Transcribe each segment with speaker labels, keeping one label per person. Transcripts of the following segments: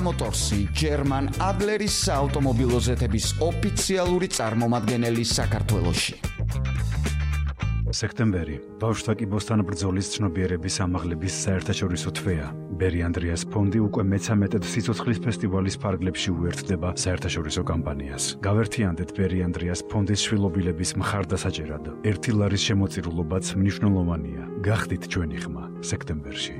Speaker 1: Motorsi German Adleris საავტომობილო ზეთების ოფიციალური წარმომადგენელი საქართველოში.
Speaker 2: სექტემბერი ბავშვთა კიბოსთან ბრძოლის ცნობიერების ამაღლების საერთაშორისო თვეა. ბერი ანდრიას ფონდი უკვე მე-13 სიცოცხლის ფესტივალის ფარგლებში უერთდება საერთაშორისო კამპანიას. გავერთიანდეთ ბერი ანდრიას ფონდის შვილობილების მხარდასაჭერად. 1 ლარის შემოწირულობაც მნიშვნელოვანია. გახდით ჩვენი ხმა სექტემბერში.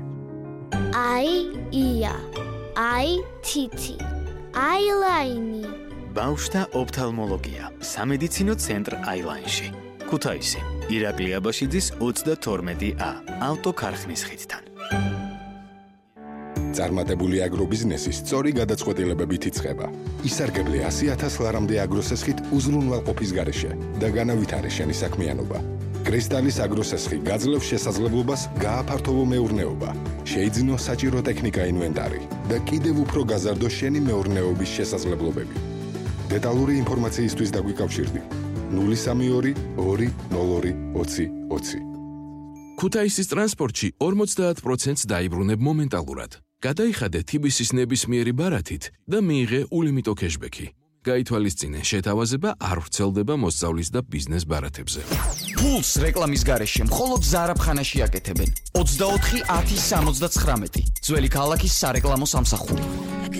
Speaker 3: ია თითი აილაინი
Speaker 4: ბავშვთა ოფთალმოლოგია სამედიცინო ცენტრ აილაინში ქუთაისი ირაკლი აბაშიძის 32A ავტოქარხნის ხიდთან
Speaker 5: წარმატებული აგრობიზნესი სწორი გადაწყვეტილებებით იწყება. ისარგებლე 100,000 ლარამდე აგროსესხით უზრუნველყოფის გარეშე და განავითარე შენი საქმიანობა. კრისტალის აგროსესხი გაძლევს შესაძლებლობას გააფართოვო მეურნეობა, შეიძინო საჭირო ტექნიკა ინვენტარი და კიდევ უფრო გაზარდო შენი მეურნეობის შესაძლებლობები. დეტალური ინფორმაციისთვის დაგვიკავშირდი 032 202 20 20.
Speaker 6: ქუთაისის ტრანსპორტში 50% დაიბრუნებ მომენტალურად. გადაიხადე TBC-ის ნებისმიერი ბარათით და მიიღე ულიმიტო кэშბექი. გაითვალისწინე, შეთავაზება არ ვრცელდება მოსწავლის და ბიზნეს ბარათებზე.
Speaker 1: Ფულს რეკლამის გარეშე მხოლოდ ზარაფხანაში აკეთებენ. 24 10 79. ძველი ქალაქის სარეკლამო სამსახური.